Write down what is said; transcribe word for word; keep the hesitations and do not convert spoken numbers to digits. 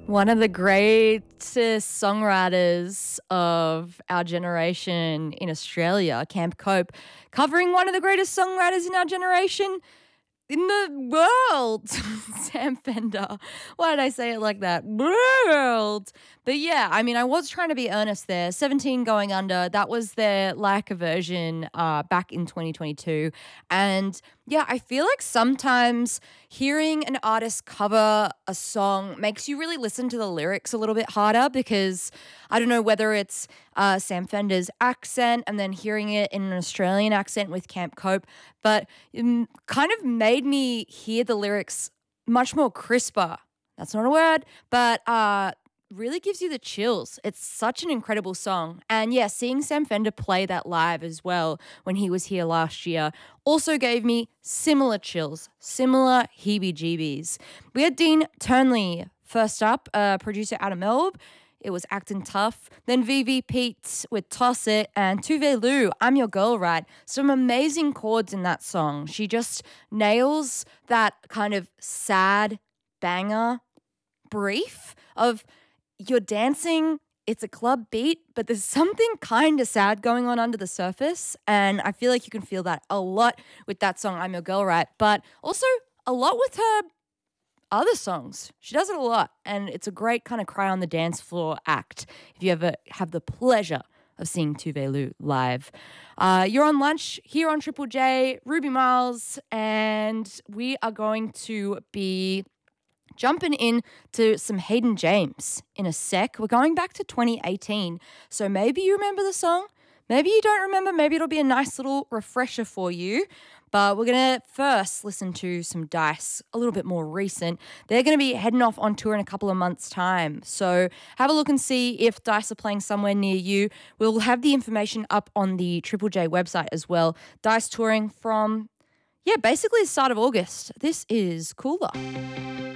One of the greatest songwriters of our generation in Australia, Camp Cope, covering one of the greatest songwriters in our generation in the world, Sam Fender. Why did I say it like that? World. But yeah, I mean, I was trying to be earnest there. seventeen Going Under, that was their Laika version uh, back in twenty twenty-two. And yeah, I feel like sometimes hearing an artist cover a song makes you really listen to the lyrics a little bit harder because I don't know whether it's uh, Sam Fender's accent and then hearing it in an Australian accent with Camp Cope, but it kind of made me hear the lyrics much more crisper. That's not a word, but uh, really gives you the chills. It's such an incredible song. And yeah, seeing Sam Fender play that live as well when he was here last year also gave me similar chills, similar heebie-jeebies. We had Dean Turnley first up, uh, producer out of Melbourne. It was Acting Tough. Then Vivi Pete with Toss It and Tuve Lu, I'm Your Girl, Right? Some amazing chords in that song. She just nails that kind of sad banger brief of you're dancing, it's a club beat, but there's something kind of sad going on under the surface. And I feel like you can feel that a lot with that song, I'm Your Girl, Right? But also a lot with her other songs. She does it a lot, and it's a great kind of cry on the dance floor act if you ever have the pleasure of seeing Tuve Lu live. Uh, you're on lunch here on Triple J, Ruby Miles, and we are going to be jumping in to some Hayden James in a sec. We're going back to twenty eighteen, so maybe you remember the song, maybe you don't remember, maybe it'll be a nice little refresher for you. But we're going to first listen to some Dice, a little bit more recent. They're going to be heading off on tour in a couple of months' time. So have a look and see if Dice are playing somewhere near you. We'll have the information up on the Triple J website as well. Dice touring from, yeah, basically the start of August. This is Cooler.